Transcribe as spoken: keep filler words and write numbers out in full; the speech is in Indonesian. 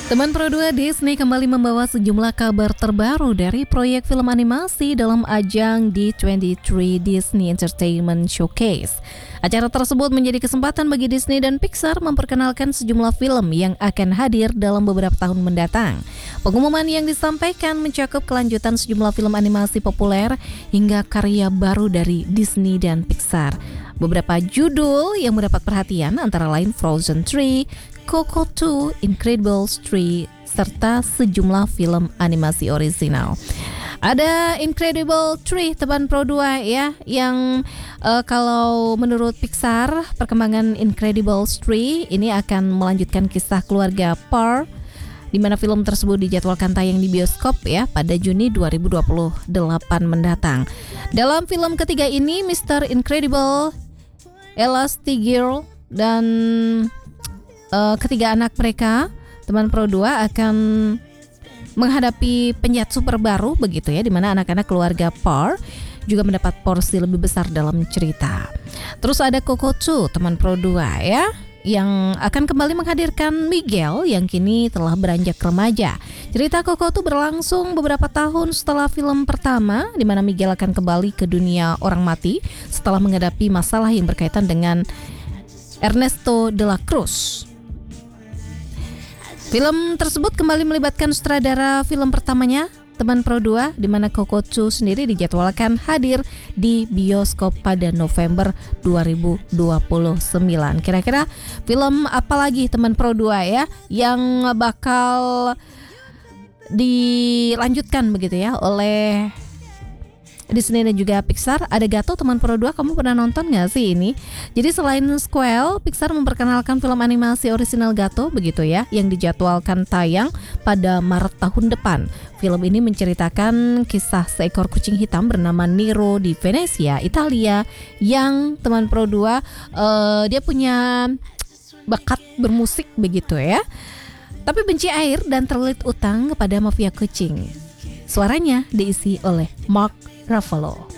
Teman Pro dua Disney kembali membawa sejumlah kabar terbaru dari proyek film animasi dalam ajang D dua puluh tiga Disney Entertainment Showcase. Acara tersebut menjadi kesempatan bagi Disney dan Pixar memperkenalkan sejumlah film yang akan hadir dalam beberapa tahun mendatang. Pengumuman yang disampaikan mencakup kelanjutan sejumlah film animasi populer hingga karya baru dari Disney dan Pixar. Beberapa judul yang mendapat perhatian antara lain Frozen tiga, Coco dua, Incredibles tiga, serta sejumlah film animasi orisinal. Ada Incredible tiga teman Pro dua ya, yang uh, kalau menurut Pixar, perkembangan Incredibles tiga ini akan melanjutkan kisah keluarga Pearl, di mana film tersebut dijadwalkan tayang di bioskop ya pada Juni dua ribu dua puluh delapan mendatang. Dalam film ketiga ini, Mister Incredible, Elastigirl, dan uh, ketiga anak mereka, teman Pro dua, akan menghadapi penjahat super baru begitu ya, di mana anak-anak keluarga Pearl juga mendapat porsi lebih besar dalam cerita. Terus ada Coco dua, teman Pro dua ya, yang akan kembali menghadirkan Miguel yang kini telah beranjak remaja. Cerita Coco dua berlangsung beberapa tahun setelah film pertama, di mana Miguel akan kembali ke dunia orang mati setelah menghadapi masalah yang berkaitan dengan Ernesto de la Cruz. Film tersebut kembali melibatkan sutradara film pertamanya, teman Pro dua, di mana Coco dua sendiri dijadwalkan hadir di bioskop pada November dua ribu dua puluh sembilan. Kira-kira film apa lagi teman Pro dua ya yang bakal dilanjutkan begitu ya oleh Disney dan juga Pixar? Ada Gato, teman Pro dua, kamu pernah nonton gak sih ini? Jadi selain Squall, Pixar memperkenalkan film animasi orisinal Gato begitu ya, yang dijadwalkan tayang pada Maret tahun depan. Film ini menceritakan kisah seekor kucing hitam bernama Nero di Venesia, Italia, yang teman Pro dua uh, dia punya bakat bermusik begitu ya, tapi benci air dan terlilit utang kepada mafia kucing. Suaranya diisi oleh Mark Ruffalo.